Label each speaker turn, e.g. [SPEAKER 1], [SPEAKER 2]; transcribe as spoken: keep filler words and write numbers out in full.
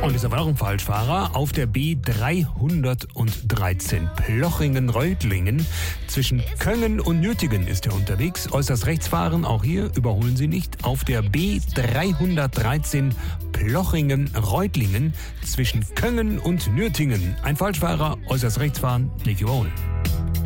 [SPEAKER 1] Und ist aber noch ein Falschfahrer. Auf der B dreihundertdreizehn Plochingen-Reutlingen. Zwischen Köngen und Nürtingen ist er unterwegs. Äußerst rechts fahren, auch hier überholen Sie nicht. Auf der B dreihundertdreizehn Plochingen-Reutlingen. Zwischen Köngen und Nürtingen. Ein Falschfahrer, äußerst rechts fahren, nicht überholen.